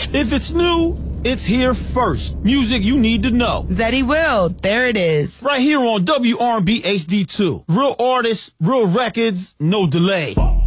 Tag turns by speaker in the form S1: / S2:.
S1: If it's new, it's here first. Music you need to know.
S2: Zeddy Will, there it is.
S1: Right here on WRB HD2. Real artists, real records, no delay.